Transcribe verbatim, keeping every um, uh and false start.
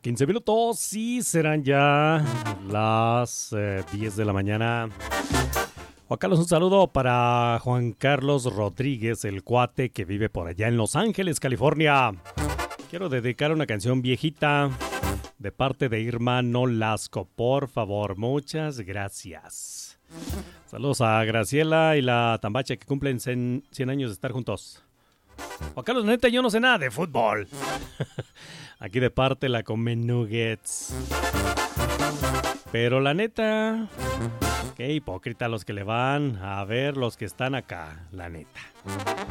quince minutos y serán ya las eh, diez de la mañana. Juan Carlos, un saludo para Juan Carlos Rodríguez, el cuate que vive por allá en Los Ángeles, California. Quiero dedicar una canción viejita de parte de Irma Nolasco, por favor. Muchas gracias. Saludos a Graciela y la Tambache que cumplen cien años de estar juntos. Juan Carlos, neta, yo no sé nada de fútbol. Aquí de parte la Come Nuggets. Pero la neta, qué hipócrita los que le van a ver los que están acá, la neta.